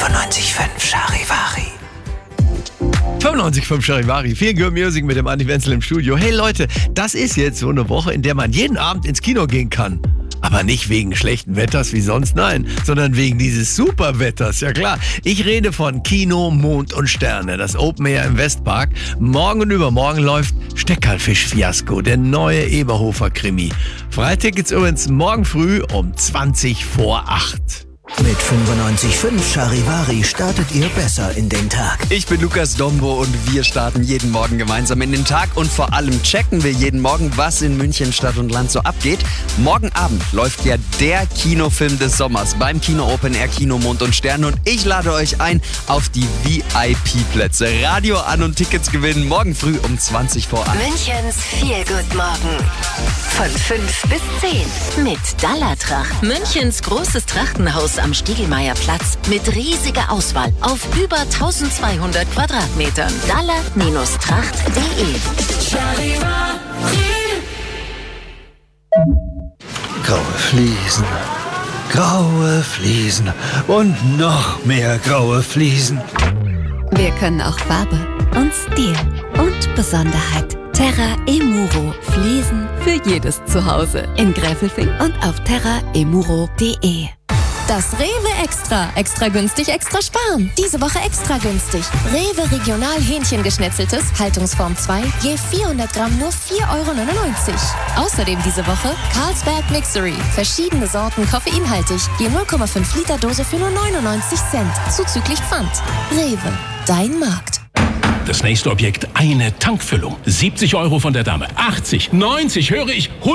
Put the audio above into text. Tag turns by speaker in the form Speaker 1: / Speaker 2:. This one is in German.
Speaker 1: 95.5 Charivari.
Speaker 2: 95.5 Charivari, viel Good Music mit dem Andi Wenzel im Studio. Hey Leute, das ist jetzt so eine Woche, in der man jeden Abend ins Kino gehen kann. Aber nicht wegen schlechten Wetters wie sonst, nein, sondern wegen dieses Superwetters, ja klar. Ich rede von Kino, Mond und Sterne, das Open Air im Westpark. Morgen und übermorgen läuft Steckerlfisch-Fiasko, der neue Eberhofer-Krimi. Freitickets übrigens morgen früh um 20 vor 8.
Speaker 1: Mit 95.5 Charivari startet ihr besser in den Tag.
Speaker 3: Ich bin Lukas Dombo und wir starten jeden Morgen gemeinsam in den Tag und vor allem checken wir jeden Morgen, was in München Stadt und Land so abgeht. Morgen Abend läuft ja der Kinofilm des Sommers beim Kino Open Air Kino Mond und Sterne und ich lade euch ein auf die VIP-Plätze. Radio an und Tickets gewinnen morgen früh um 20 vor 8.
Speaker 4: Münchens Feel-Good-Morgen. Von 5 bis 10 mit Dallatracht. Münchens großes Trachtenhaus am Stiegelmeierplatz mit riesiger Auswahl auf über 1200 Quadratmetern. Dalla-tracht.de.
Speaker 1: Graue Fliesen und noch mehr graue Fliesen.
Speaker 5: Wir können auch Farbe und Stil und Besonderheit. Terra Emuro. Fliesen für jedes Zuhause. In Gräfelfing und auf terraemuro.de.
Speaker 6: Das Rewe Extra. Extra günstig, extra sparen. Diese Woche extra günstig. Rewe Regional Hähnchengeschnetzeltes, Haltungsform 2, je 400 Gramm nur 4,99 €. Außerdem diese Woche Carlsberg Mixery. Verschiedene Sorten koffeinhaltig, je 0,5 Liter Dose für nur 99 Cent. Zuzüglich Pfand. Rewe, dein Markt.
Speaker 7: Das nächste Objekt, eine Tankfüllung. 70 € von der Dame. 80, 90, höre ich,